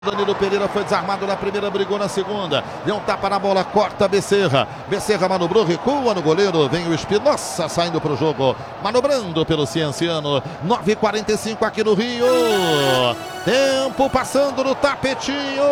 Danilo Pereira foi desarmado na primeira, brigou na segunda. Deu um tapa na bola, corta Becerra. Becerra manobrou, recua no goleiro. Vem o Espinosa saindo para o jogo. Manobrando pelo Cienciano. 9h45 aqui no Rio. Tempo passando no tapetinho.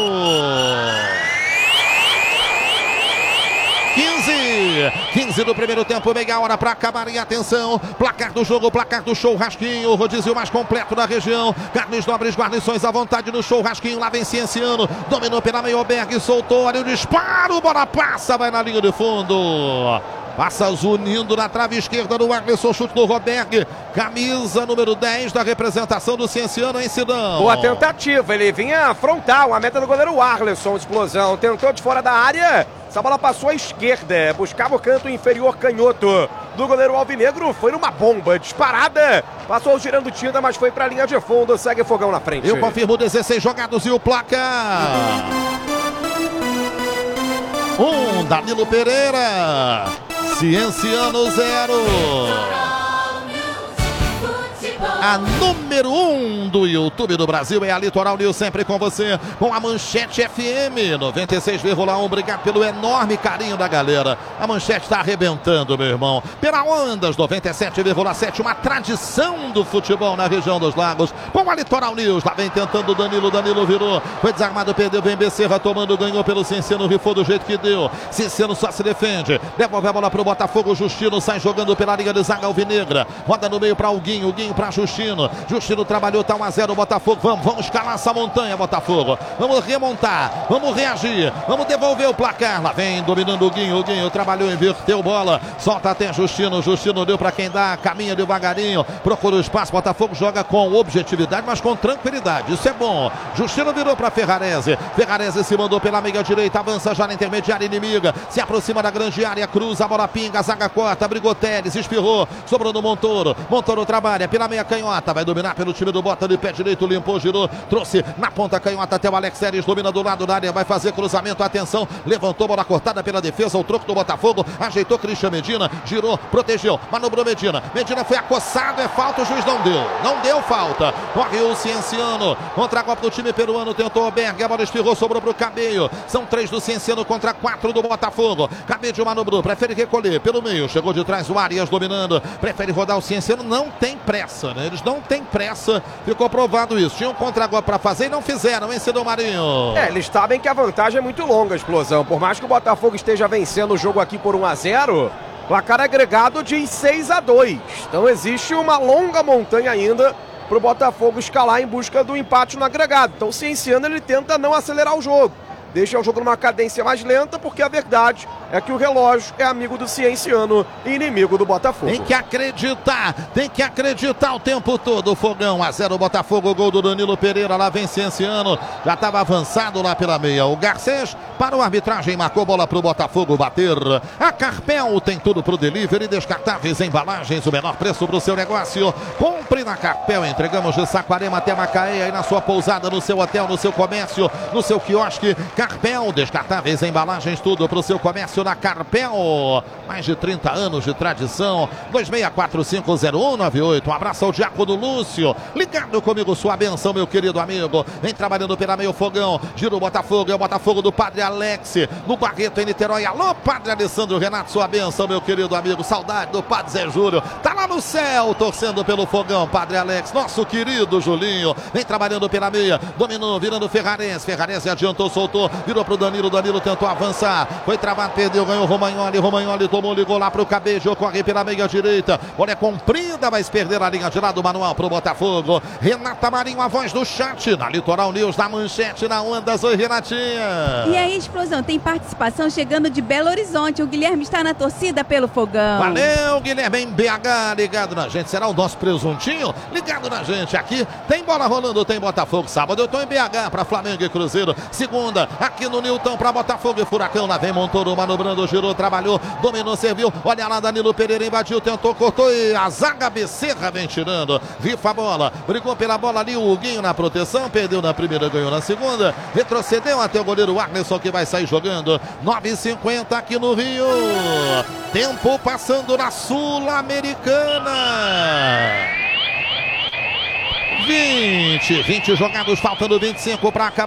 15 do primeiro tempo, meia hora para acabar. Em atenção, placar do jogo, placar do churrasquinho, o rodízio mais completo da região. Carnes Nobres, guarnições à vontade no churrasquinho. Lá vem Cienciano, dominou pela Meioberg, soltou, olha o disparo, bola passa, vai na linha de fundo. Passa Zunindo na trave esquerda do Arlisson, chute do Roberg. Camisa número 10 da representação do Cienciano em Sidão. Boa tentativa, ele vinha frontal, a meta do goleiro Arlisson, explosão. Tentou de fora da área, essa bola passou à esquerda, buscava o canto inferior canhoto do goleiro alvinegro. Foi numa bomba disparada, passou girando tinta, mas foi para a linha de fundo. Segue Fogão na frente. Eu confirmo 16 jogados e o placar. Danilo Pereira, Cienciano 0. A número 1 do YouTube do Brasil é a Litoral News, sempre com você, com a Manchete FM 96,1. Obrigado pelo enorme carinho da galera. A Manchete está arrebentando, meu irmão. Pela Ondas 97,7, uma tradição do futebol na região dos Lagos. Com a Litoral News, lá vem tentando o Danilo. Danilo virou, foi desarmado, perdeu, vem Becerra tomando, ganhou pelo Cienciano, rifou do jeito que deu. Cienciano só se defende, devolve a bola pro Botafogo. Justino sai jogando pela linha de zaga alvinegra, roda no meio para o Guinho para Justino. Justino trabalhou, tá 1-0 o Botafogo. Vamos escalar essa montanha, Botafogo. Vamos remontar, vamos reagir, vamos devolver o placar. Lá vem dominando o Guinho. O Guinho trabalhou, inverteu bola, solta até Justino. Justino deu para quem dá, caminha devagarinho, procura o espaço. Botafogo joga com objetividade, mas com tranquilidade. Isso é bom. Justino virou para Ferrarese. Ferrarese se mandou pela meia direita, avança já na intermediária inimiga, se aproxima da grande área, cruza, a bola pinga, a zaga corta, brigou Teles, espirrou, sobrou no Montoro. Montoro trabalha pela meia canhota, vai dominar pelo time do Bota de pé direito, limpou, girou, trouxe na ponta canhota até o Alex Teles, domina do lado da área, vai fazer cruzamento, atenção, levantou, bola cortada pela defesa, o troco do Botafogo, ajeitou Christian Medina, girou, protegeu, manobrou Medina foi acossado, é falta, o juiz não deu falta, corre o Cienciano, contra a golpe do time peruano, tentou o Berg, a bola espirrou, sobrou pro Cabello, são 3 do Cienciano contra 4 do Botafogo. Cabello manobrou, prefere recolher pelo meio, chegou de trás o Arias dominando, prefere rodar o Cienciano, não tem pressa, né? Eles não têm pressa, ficou provado isso. Tinham um contra-golpe para fazer e não fizeram, hein, Cidão Marinho? Eles sabem que a vantagem é muito longa, explosão. Por mais que o Botafogo esteja vencendo o jogo aqui por 1-0, placar agregado de 6-2. Então existe uma longa montanha ainda para o Botafogo escalar em busca do empate no agregado. Então o Cienciano ele tenta não acelerar o jogo, deixa o jogo numa cadência mais lenta, porque a verdade é que o relógio é amigo do Cienciano e inimigo do Botafogo. Tem que acreditar o tempo todo. Fogão 1-0 Botafogo, gol do Danilo Pereira, lá vem Cienciano, já estava avançado lá pela meia. O Garcês parou a arbitragem, marcou bola para o Botafogo bater. A Carpel tem tudo para o delivery, descartáveis, embalagens, o menor preço para o seu negócio. Compre na Carpel, entregamos de Saquarema até Macaé, aí na sua pousada, no seu hotel, no seu comércio, no seu quiosque. Carpel, descartáveis, embalagens, tudo para o seu comércio na Carpel. Mais de 30 anos de tradição. 26450198. Um abraço ao Diácono Lúcio, ligado comigo, sua benção, meu querido amigo. Vem trabalhando pela meio Fogão, gira o Botafogo, é o Botafogo do Padre Alex, no Barreto em Niterói. Alô, Padre Alessandro Renato, sua benção, meu querido amigo. Saudade do Padre Zé Júlio, tá lá no céu torcendo pelo Fogão, Padre Alex, nosso querido Julinho. Vem trabalhando pela meia, dominou, virando Ferrarese adiantou, soltou, virou pro Danilo tentou avançar, foi travado, perdeu, ganhou Romagnoli tomou, ligou lá pro Cabello, corre pela meia direita, bola é comprida, mas perder a linha de lado manual pro Botafogo. Renata Marinho, a voz do chat, na Litoral News, na Manchete, na Ondas. Oi, Renatinha. E aí, explosão, tem participação chegando de Belo Horizonte, o Guilherme está na torcida pelo Fogão. Valeu, Guilherme, em BH, ligado na gente, será o nosso presuntinho? Ligado na gente, aqui tem bola rolando, tem Botafogo. Sábado eu tô em BH para Flamengo e Cruzeiro, segunda aqui no Newton para Botafogo e Furacão. Lá vem Montoro manobrando, girou, trabalhou, dominou, serviu, olha lá, Danilo Pereira invadiu, tentou, cortou e a zaga Becerra vem tirando, rifa a bola, brigou pela bola ali, o Huguinho na proteção, perdeu na primeira, ganhou na segunda, retrocedeu até o goleiro Arlisson, que vai sair jogando. 9h50 aqui no Rio, tempo passando na Sul-Americana. 20 jogados, faltando 25 para acabar.